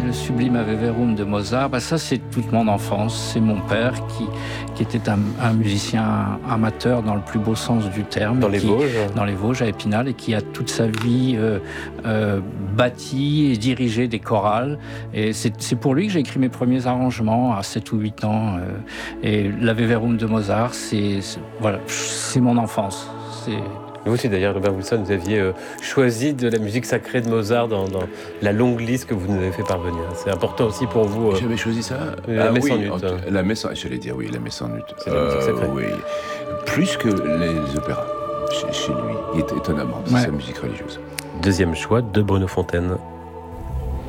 le Sublime Ave Verum de Mozart, ça c'est toute mon enfance. C'est mon père qui était un musicien amateur dans le plus beau sens du terme. Dans les Vosges. Dans les Vosges, à Épinal, et qui a toute sa vie bâti et dirigé des chorales. Et c'est pour lui que j'ai écrit mes premiers arrangements à 7 ou 8 ans. Et l'Ave Verum de Mozart, c'est mon enfance. Vous aussi d'ailleurs, Robert Wilson, vous aviez choisi de la musique sacrée de Mozart dans la longue liste que vous nous avez fait parvenir. C'est important aussi pour vous. J'avais choisi ça. La messe en ut. La messe, j'allais dire oui, la messe en ut. C'est la musique sacrée. Oui, plus que les opéras. Chez lui, étonnamment, c'est sa musique religieuse. Deuxième choix de Bruno Fontaine.